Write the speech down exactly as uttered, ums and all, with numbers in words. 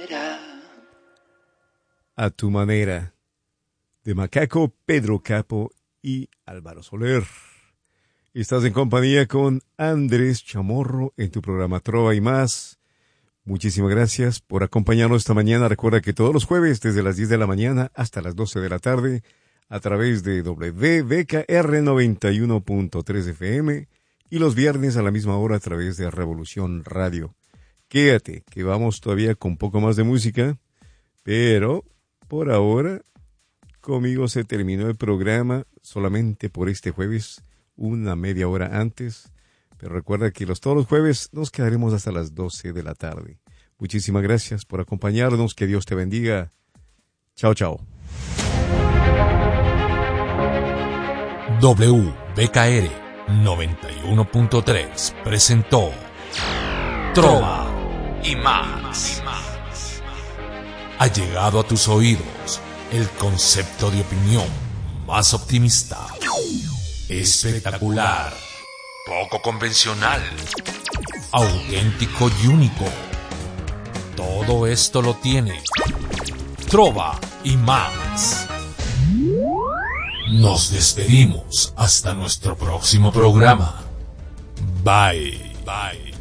manera. A tu manera, de Macaco, Pedro Capo y Álvaro Soler. Estás en compañía con Andrés Chamorro en tu programa Trova y Más. Muchísimas gracias por acompañarnos esta mañana. Recuerda que todos los jueves desde las diez de la mañana hasta las doce de la tarde a través de W B K R noventa y uno punto tres F M y los viernes a la misma hora a través de Revolución Radio. Quédate, que vamos todavía con un poco más de música, pero por ahora conmigo se terminó el programa solamente por este jueves, una media hora antes. Pero recuerda que los, todos los jueves nos quedaremos hasta las doce de la tarde. Muchísimas gracias por acompañarnos. Que Dios te bendiga. Chao, chao. W B K R noventa y uno punto tres presentó Trova y Más. Ha llegado a tus oídos el concepto de opinión más optimista, espectacular, poco convencional, auténtico y único. Todo esto lo tiene Trova y Más. Nos despedimos hasta nuestro próximo programa. Bye. Bye.